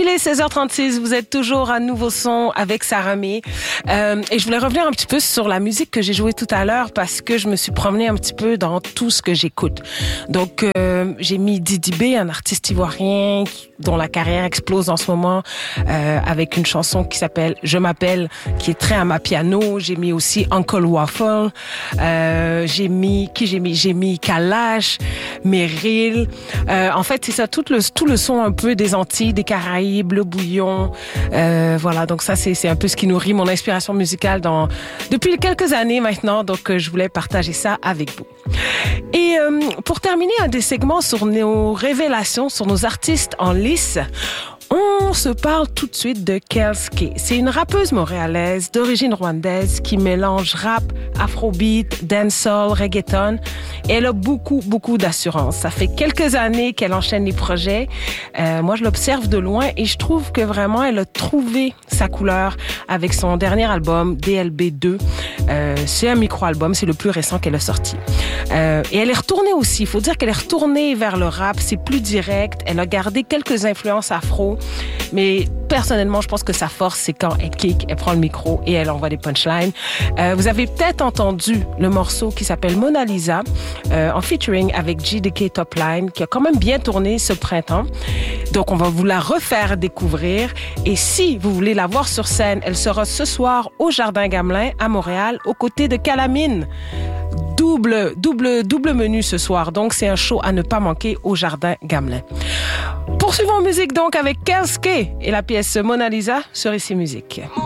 Il est 16h36, vous êtes toujours à Nouveau Son avec Sarah May. Et je voulais revenir un petit peu sur la musique que j'ai jouée tout à l'heure parce que je me suis promenée un petit peu dans tout ce que j'écoute. Donc, j'ai mis Didi B, un artiste ivoirien dont la carrière explose en ce moment avec une chanson qui s'appelle Je m'appelle, qui est très amapiano. J'ai mis aussi Uncle Waffle. J'ai mis Kalash, Meryl. En fait, c'est ça, tout le son un peu des Antilles, des Caraïbes, le bouillon. Voilà, donc ça, c'est un peu ce qui nourrit mon inspiration musicale depuis quelques années maintenant. Donc, je voulais partager ça avec vous. Et pour terminer un des segments sur nos révélations, sur nos artistes en lice, on se parle tout de suite de Kelske. C'est une rappeuse montréalaise d'origine rwandaise qui mélange rap, afrobeat, dancehall, reggaeton. Et elle a beaucoup d'assurance. Ça fait quelques années qu'elle enchaîne les projets. Moi, je l'observe de loin et je trouve que vraiment, elle a trouvé sa couleur avec son dernier album, DLB2. C'est un micro-album, c'est le plus récent qu'elle a sorti. Et elle est retournée aussi. Il faut dire qu'elle est retournée vers le rap. C'est plus direct. Elle a gardé quelques influences afro. Mais personnellement, je pense que sa force, c'est quand elle kick, elle prend le micro et elle envoie des punchlines. Vous avez peut-être entendu le morceau qui s'appelle Mona Lisa, en featuring avec JDK Topline, qui a quand même bien tourné ce printemps. Donc, on va vous la refaire découvrir. Et si vous voulez la voir sur scène, elle sera ce soir au Jardin Gamelin à Montréal, aux côtés de Calamine. Double menu ce soir. Donc, c'est un show à ne pas manquer au Jardin Gamelin. Poursuivons en musique donc avec Kelske et la pièce Mona Lisa sur Ici Musique.